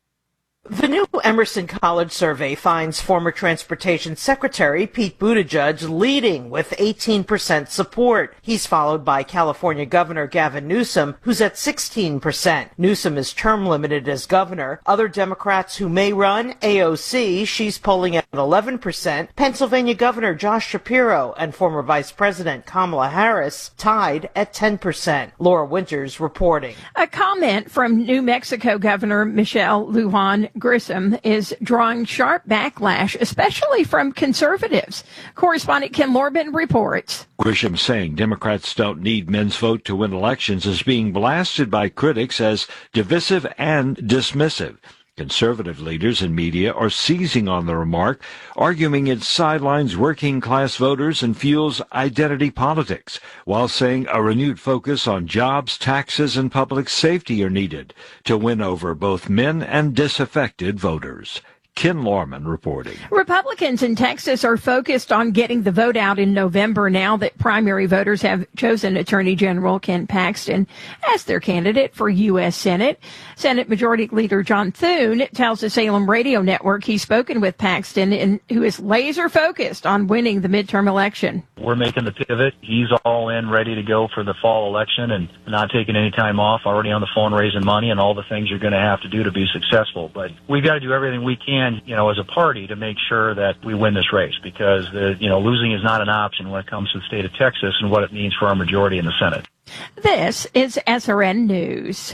The new Emerson College survey finds former Transportation Secretary Pete Buttigieg leading with eighteen percent support. He's followed by California Governor Gavin Newsom, who's at sixteen percent. Newsom is term limited as governor. Other Democrats who may run, A O C, she's polling at eleven percent. Pennsylvania Governor Josh Shapiro and former Vice President Kamala Harris tied at ten percent. Laura Winters reporting. A comment from New Mexico Governor Michelle Lujan Grisham is drawing sharp backlash, especially from conservatives. Correspondent Ken Lorben reports. Grisham saying Democrats don't need men's vote to win elections is being blasted by critics as divisive and dismissive. Conservative leaders and media are seizing on the remark, arguing it sidelines working-class voters and fuels identity politics, while saying a renewed focus on jobs, taxes, and public safety are needed to win over both men and disaffected voters. Ken Lorman reporting. Republicans in Texas are focused on getting the vote out in November now that primary voters have chosen Attorney General Ken Paxton as their candidate for U S Senate. Senate Majority Leader John Thune tells the Salem Radio Network he's spoken with Paxton, and who is laser focused on winning the midterm election. We're making the pivot. He's all in, ready to go for the fall election and not taking any time off, already on the phone raising money and all the things you're going to have to do to be successful. But we've got to do everything we can, you know, as a party to make sure that we win this race, because the, you know, losing is not an option when it comes to the state of Texas and what it means for our majority in the Senate. This is S R N News.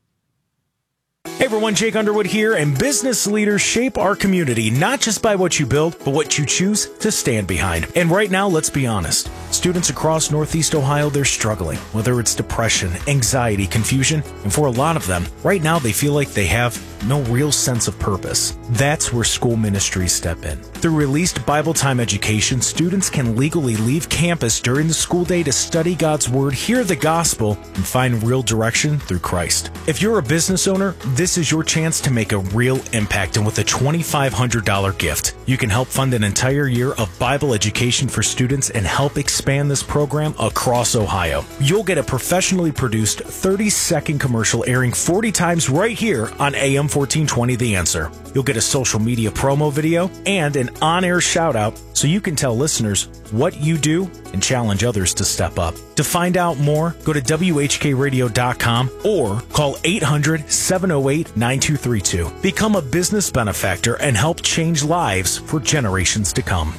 Hey everyone, Jake Underwood here, and business leaders shape our community not just by what you build, but what you choose to stand behind. And right now, let's be honest. Students across Northeast Ohio, they're struggling, whether it's depression, anxiety, confusion, and for a lot of them, right now they feel like they have no real sense of purpose. That's where school ministries step in. Through released Bible time education, students can legally leave campus during the school day to study God's Word, hear the gospel, and find real direction through Christ. If you're a business owner, this is your chance to make a real impact, and with a twenty-five hundred dollars gift, you can help fund an entire year of Bible education for students and help expand expand this program across Ohio. You'll get a professionally produced thirty-second commercial airing forty times right here on A M fourteen twenty The Answer. You'll get a social media promo video and an on-air shout-out so you can tell listeners what you do and challenge others to step up. To find out more, go to W H K radio dot com or call eight hundred, seven oh eight, nine two three two. Become a business benefactor and help change lives for generations to come.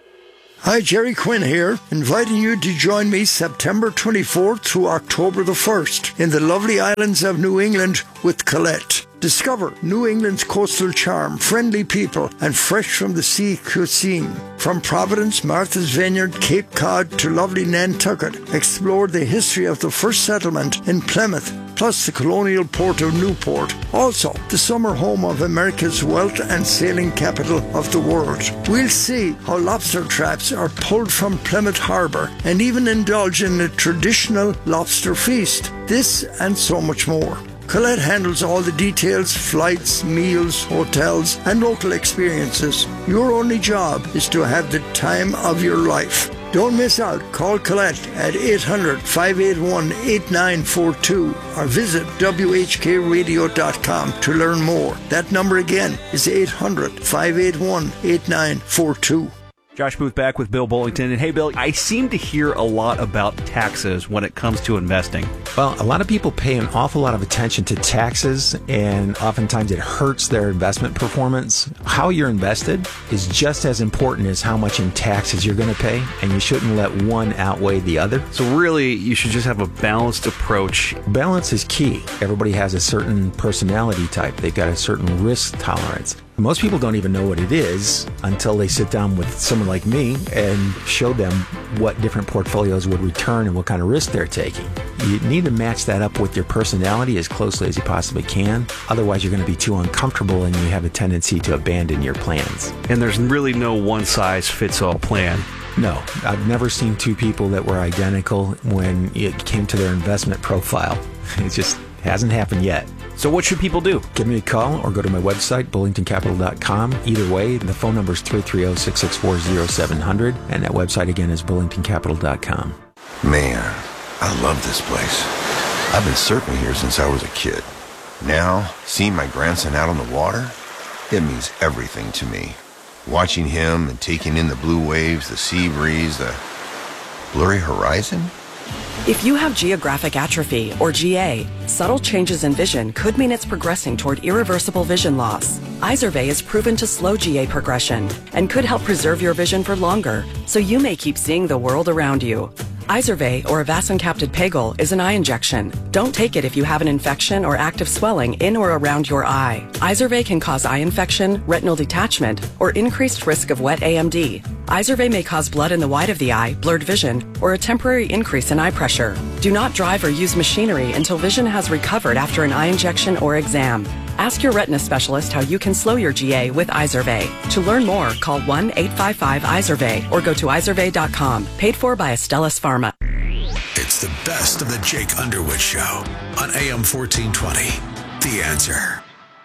Hi, Jerry Quinn here, inviting you to join me September twenty-fourth through October the first in the lovely islands of New England with Colette. Discover New England's coastal charm, friendly people, and fresh from the sea cuisine. From Providence, Martha's Vineyard, Cape Cod to lovely Nantucket, explore the history of the first settlement in Plymouth, plus the colonial port of Newport. Also, the summer home of America's wealth and sailing capital of the world. We'll see how lobster traps are pulled from Plymouth Harbour and even indulge in a traditional lobster feast. This and so much more. Colette handles all the details, flights, meals, hotels, and local experiences. Your only job is to have the time of your life. Don't miss out. Call Colette at eight hundred, five eight one, eight nine four two or visit W H K radio dot com to learn more. That number again is eight hundred, five eight one, eight nine four two. Josh Booth back with Bill Bullington. And hey, Bill, I seem to hear a lot about taxes when it comes to investing. Well, a lot of people pay an awful lot of attention to taxes, and oftentimes it hurts their investment performance. How you're invested is just as important as how much in taxes you're going to pay, and you shouldn't let one outweigh the other. So really, you should just have a balanced approach. Balance is key. Everybody has a certain personality type. They've got a certain risk tolerance. Most people don't even know what it is until they sit down with someone like me and show them what different portfolios would return and what kind of risk they're taking. You need to match that up with your personality as closely as you possibly can. Otherwise, you're going to be too uncomfortable and you have a tendency to abandon your plans. And there's really no one-size-fits-all plan. No, I've never seen two people that were identical when it came to their investment profile. It just hasn't happened yet. So what should people do? Give me a call or go to my website, bullington capital dot com. Either way, the phone number is three three zero, six six four, zero seven zero zero, and that website again is bullington capital dot com. Man, I love this place. I've been surfing here since I was a kid. Now, seeing my grandson out on the water, it means everything to me. Watching him and taking in the blue waves, the sea breeze, the blurry horizon. If you have geographic atrophy, or G A, subtle changes in vision could mean it's progressing toward irreversible vision loss. Izervay is proven to slow G A progression and could help preserve your vision for longer, so you may keep seeing the world around you. Izervay, or avacincaptad pegol, is an eye injection. Don't take it if you have an infection or active swelling in or around your eye. Izervay can cause eye infection, retinal detachment, or increased risk of wet A M D. Izervay may cause blood in the white of the eye, blurred vision, or a temporary increase in eye pressure. Do not drive or use machinery until vision has recovered after an eye injection or exam. Ask your retina specialist how you can slow your G A with Izervay. To learn more, call one eight five five Izervay or go to izervay dot com. Paid for by Astellas Pharma. It's the best of the Jake Underwood Show on A M fourteen twenty. The Answer.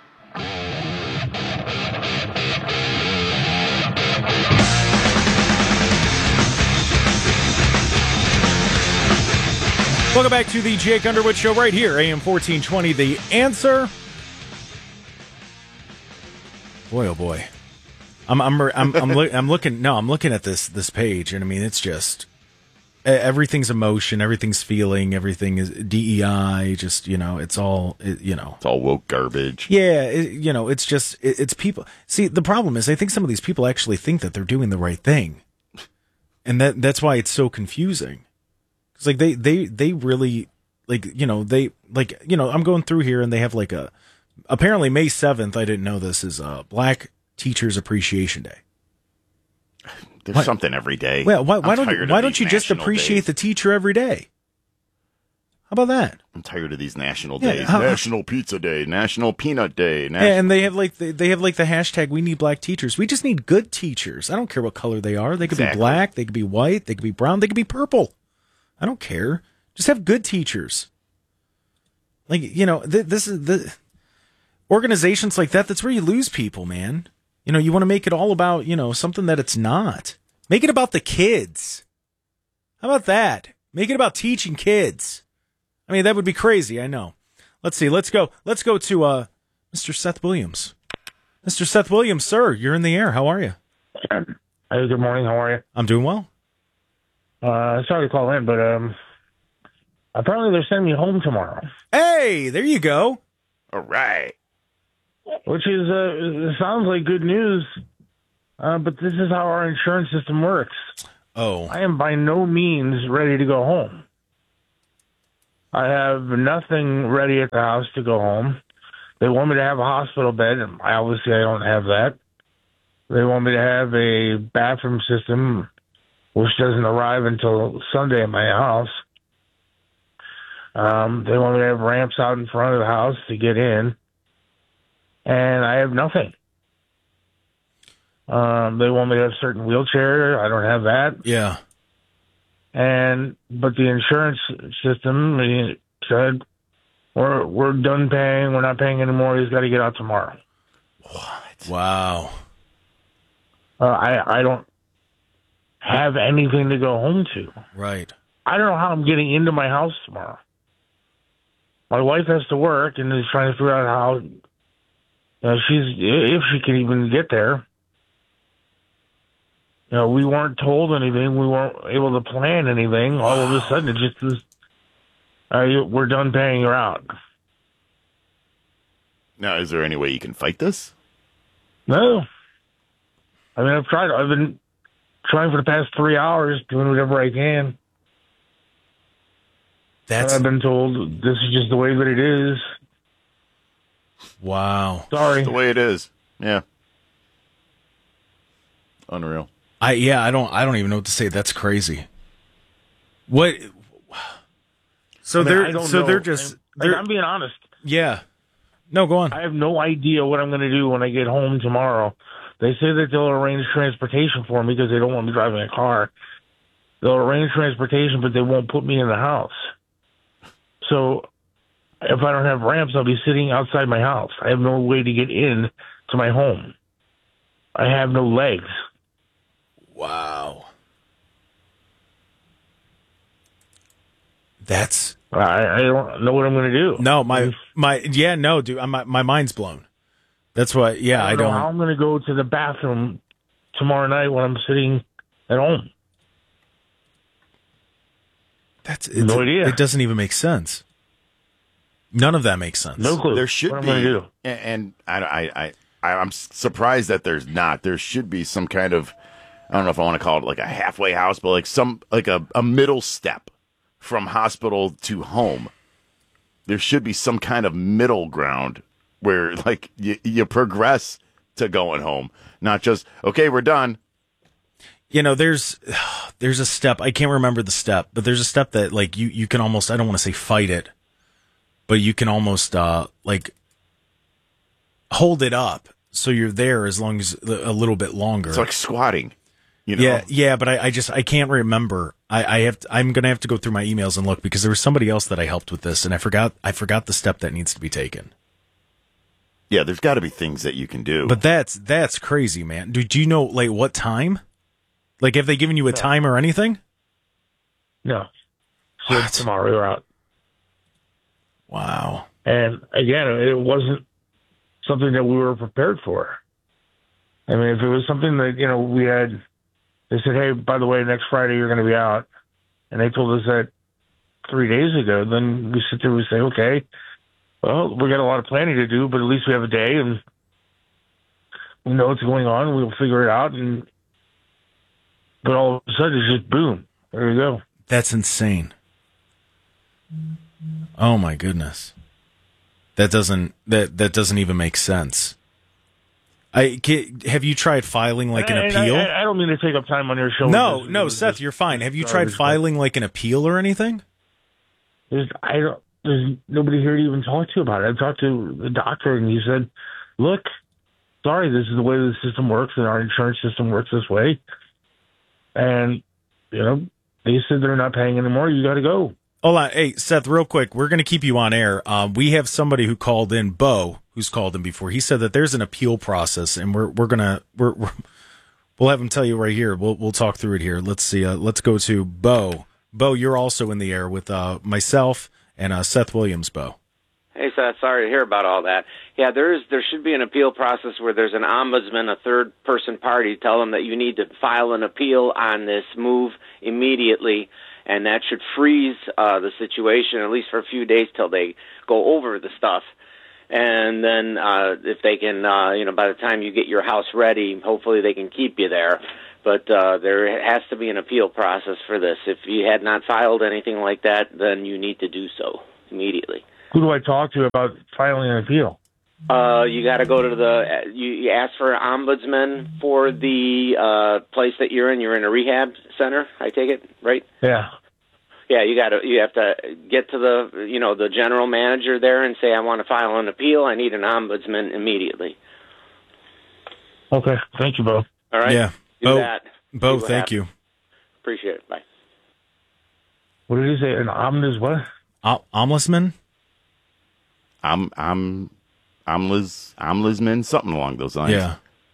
Welcome back to the Jake Underwood Show right here, A M fourteen twenty. The Answer. Boy, oh boy, I'm I'm I'm I'm, lo- I'm looking. No, I'm looking at this this page, and I mean, it's just everything's emotion, everything's feeling, everything is D E I. Just you know, it's all it, you know, it's all woke garbage. Yeah, it, you know, it's just it, it's people. See, the problem is, I think some of these people actually think that they're doing the right thing, and that that's why it's so confusing. It's like they they they really like you know they like you know I'm going through here, and they have like a. Apparently, May seventh, I didn't know this, is uh, Black Teachers Appreciation Day. There's what? something every day. Well, why, why don't why don't you just appreciate days. the teacher every day? How about that? I'm tired of these national yeah, days. how, National Pizza Day, National Peanut Day. National- yeah, and they have like the, they have like the hashtag We Need Black Teachers. We just need good teachers. I don't care what color they are. They could exactly. be black. They could be white. They could be brown. They could be purple. I don't care. Just have good teachers. Like you know, th- this is the. Organizations like that, that's where you lose people, man. You know, you want to make it all about, you know, something that it's not. Make it about the kids. How about that? Make it about teaching kids. I mean, that would be crazy, I know. Let's see. Let's go. Let's go to uh, Mister Seth Williams. Mister Seth Williams, sir, you're in the air. How are you? Hey, good morning. How are you? I'm doing well. Uh, sorry to call in, but um, apparently they're sending me home tomorrow. Hey, there you go. All right. Which is, uh, it sounds like good news, uh, but this is how our insurance system works. Oh. I am by no means ready to go home. I have nothing ready at the house to go home. They want me to have a hospital bed, and I obviously I don't have that. They want me to have a bathroom system, which doesn't arrive until Sunday at my house. Um, they want me to have ramps out in front of the house to get in. And I have nothing. Um, they want me to have a certain wheelchair. I don't have that. Yeah. And but the insurance system said we're we're done paying. We're not paying anymore. He's got to get out tomorrow. What? Wow. Uh, I I don't have anything to go home to. Right. I don't know how I'm getting into my house tomorrow. My wife has to work and is trying to figure out how. You know, she's if she can even get there. You know, we weren't told anything. We weren't able to plan anything. All of a sudden, it just was, uh, we're done paying her out. Now, is there any way you can fight this? No. I mean, I've tried. I've been trying for the past three hours, doing whatever I can. That's. And I've been told this is just the way that it is. Wow. Sorry. It's the way it is. Yeah. Unreal. I yeah, I don't I don't even know what to say. That's crazy. What So I mean, they're I don't so know. they're just And- they're and I'm being honest. Yeah. No, go on. I have no idea what I'm going to do when I get home tomorrow. They say that they'll arrange transportation for me because they don't want me driving a car. They'll arrange transportation, but they won't put me in the house. So if I don't have ramps, I'll be sitting outside my house. I have no way to get in to my home. I have no legs. Wow. That's I, I don't know what I'm going to do. No, my my yeah, no, dude, my my mind's blown. That's why yeah, I I don't, don't know how I'm going to go to the bathroom tomorrow night when I'm sitting at home. That's no idea. It doesn't even make sense. None of that makes sense. No clue. There should what be, am I gonna do? and, and I, I, I, I'm surprised that there's not. There should be some kind of, I don't know if I want to call it like a halfway house, but like some like a, a middle step from hospital to home. There should be some kind of middle ground where like you, you progress to going home, not just okay, we're done. You know, there's there's a step, I can't remember the step, but there's a step that like you you can almost, I don't want to say fight it, but you can almost uh like hold it up so you're there as long as a little bit longer. It's like squatting. You know? Yeah, yeah, but I, I just I can't remember. I, I have to, I'm gonna have to go through my emails and look because there was somebody else that I helped with this, and I forgot I forgot the step that needs to be taken. Yeah, there's got to be things that you can do. But that's that's crazy, man. Do, do you know like what time? Like, have they given you a time or anything? No. So tomorrow we're out. Wow. And again, it wasn't something that we were prepared for. I mean, if it was something that, you know, we had, they said, hey, by the way, next Friday you're going to be out. And they told us that three days ago, then we sit there and we say, okay, well, we got a lot of planning to do, but at least we have a day and we know what's going on. We'll figure it out. And but all of a sudden, it's just boom. There you go. That's insane. Oh my goodness. That doesn't that that doesn't even make sense. I have you tried filing like an And appeal? I, I don't mean to take up time on your show. No, This- no, this- Seth, this- you're fine. Have you this tried garbage, filing like an appeal or anything? There's, I don't, there's nobody here to even talk to about it. I talked to the doctor, and he said, look, sorry, this is the way the system works, and our insurance system works this way. And, you know, they said they're not paying anymore. You got to go. Hold on. Hey, Seth, real quick. We're going to keep you on air. Uh, we have somebody who called in, Bo, who's called in before. He said that there's an appeal process, and we're we're going to we're, we're we'll have him tell you right here. We'll we'll talk through it here. Let's see. Uh, let's go to Bo. Bo, you're also in the air with uh, myself and uh, Seth Williams, Bo. Hey, Seth, sorry to hear about all that. Yeah, there is there should be an appeal process where there's an ombudsman, a third-person party, tell them that you need to file an appeal on this move immediately, and that should freeze uh, the situation, at least for a few days till they go over the stuff. And then uh, if they can, uh, you know, by the time you get your house ready, hopefully they can keep you there. But uh, there has to be an appeal process for this. If you had not filed anything like that, then you need to do so immediately. Who do I talk to about filing an appeal? Uh, you got to go to the, you, you ask for an ombudsman for the uh, place that you're in. You're in a rehab center, I take it, right? Yeah. Yeah, you got to, you have to get to the, you know, the general manager there and say, I want to file an appeal. I need an ombudsman immediately. Okay. Thank you, Bo. All right. Yeah. Do Bo, that. Bo, See what thank happens. you. Appreciate it. Bye. What did you say? An omnibus what? O- ombudsman? I'm I'm omlis ombudsman, something along those lines. Yeah.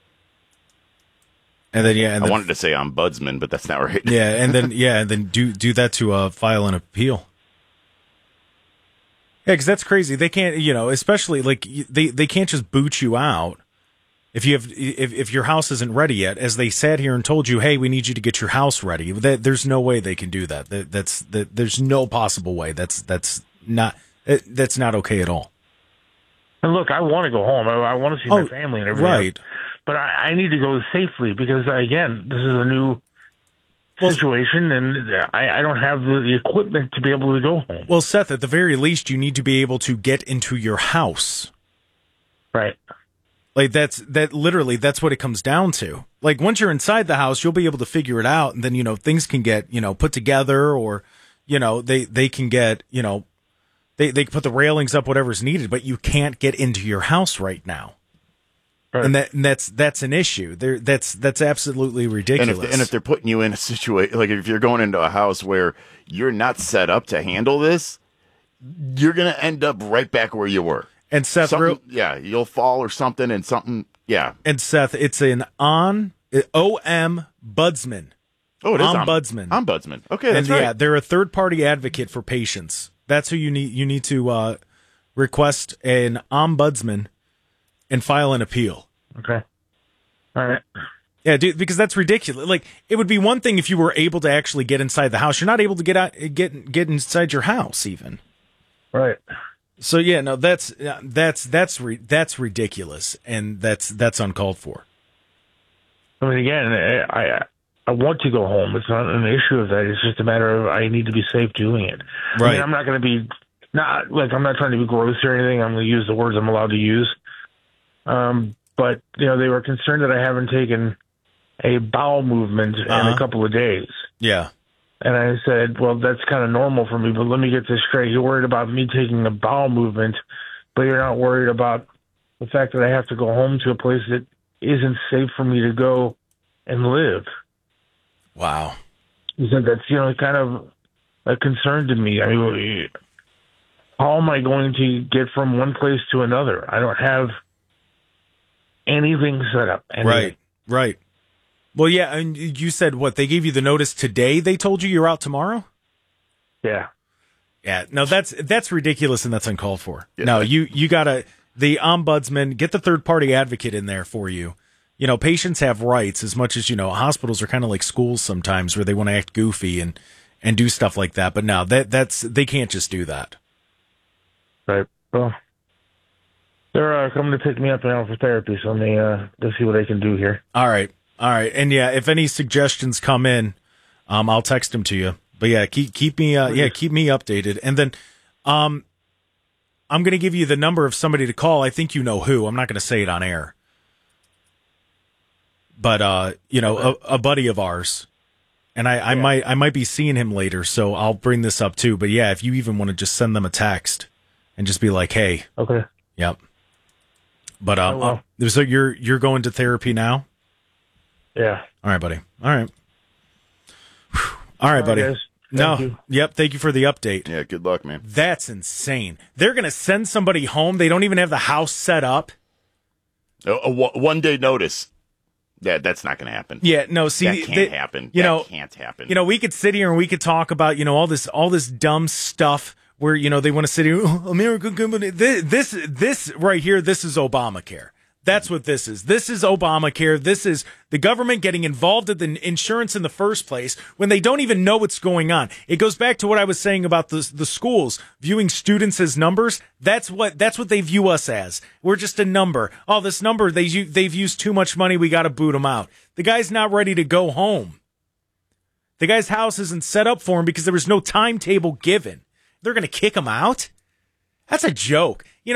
And then yeah, and I then, wanted to say ombudsman, but that's not right. yeah, and then yeah, and then do do that to uh, file an appeal. Yeah, because that's crazy. They can't, you know, especially like they, they can't just boot you out if you have if if your house isn't ready yet. As they sat here and told you, hey, we need you to get your house ready. That there's no way they can do that. that that's that. There's no possible way. That's that's not that's not okay at all. And look, I want to go home. I, I want to see Oh, my family and everything. right. But I, I need to go safely because, again, this is a new situation, and I, I don't have the, the equipment to be able to go home. Well, Seth, at the very least, you need to be able to get into your house. Right. Like that's that literally that's what it comes down to. Like once you're inside the house, you'll be able to figure it out, and then you know things can get you know put together, or you know they they can get you know they they can put the railings up, whatever's needed, but you can't get into your house right now. Right. And that and that's that's an issue. There that's that's absolutely ridiculous. And if, and if they're putting you in a situation, like if you're going into a house where you're not set up to handle this, you're going to end up right back where you were. And Seth, real, yeah, you'll fall or something, and something, yeah. And Seth, it's an on O M budsman. Oh, it is ombudsman. Om, ombudsman. Okay, that's and, right. Yeah, they're a third party advocate for patients. That's who you need. You need to uh, request an ombudsman and file an appeal. Okay. All right. Yeah, dude, because that's ridiculous. Like, it would be one thing if you were able to actually get inside the house. You're not able to get out, get get inside your house, even. Right. So yeah, no, that's that's that's that's ridiculous, and that's that's uncalled for. I mean, again, I I want to go home. It's not an issue of that. It's just a matter of I need to be safe doing it. Right. I mean, I'm not going to be not like I'm not trying to be gross or anything. I'm going to use the words I'm allowed to use. Um, but you know, they were concerned that I haven't taken a bowel movement uh-huh. in a couple of days. Yeah. And I said, well, that's kind of normal for me, but let me get this straight. You're worried about me taking a bowel movement, but you're not worried about the fact that I have to go home to a place that isn't safe for me to go and live. Wow. He said that's, you know, kind of a concern to me. I mean, how am I going to get from one place to another? I don't have anything set up. Anything. Right, right. Well, yeah, and you said what? They gave you the notice today? They told you you're out tomorrow? Yeah. Yeah, no, that's that's ridiculous and that's uncalled for. Yeah. No, you, you got to, the ombudsman, get the third-party advocate in there for you. You know, patients have rights as much as, you know, hospitals are kind of like schools sometimes where they want to act goofy and, and do stuff like that. But no, that that's they can't just do that. Right. Well, they're uh, coming to pick me up now for therapy, so let me uh, go see what they can do here. All right. All right, and yeah, if any suggestions come in, um, I'll text them to you. But yeah, keep keep me, uh, yeah, keep me updated. And then, um, I'm going to give you the number of somebody to call. I think you know who. I'm not going to say it on air, but uh, you know, a, a buddy of ours, and I, I yeah. might I might be seeing him later, so I'll bring this up too. But yeah, if you even want to just send them a text and just be like, hey, okay, yep. But um, uh, so you're you're going to therapy now. Yeah. All right, buddy. All right. All right, buddy. All right, no. you. Yep. Thank you for the update. Yeah. Good luck, man. That's insane. They're going to send somebody home. They don't even have the house set up. A, a one day notice. Yeah, that's not going to happen. Yeah, no, see, that can't they, happen. You that know, can't happen. You know, we could sit here and we could talk about, you know, all this, all this dumb stuff where, you know, they want to sit here, oh, American company. This, this, this right here, this is Obamacare. That's what this is. This is Obamacare. This is the government getting involved in the insurance in the first place when they don't even know what's going on. It goes back to what I was saying about the the schools viewing students as numbers. That's what that's what they view us as. We're just a number. Oh, this number, they they've used too much money. We got to boot them out. The guy's not ready to go home. The guy's house isn't set up for him because there was no timetable given. They're going to kick him out? That's a joke.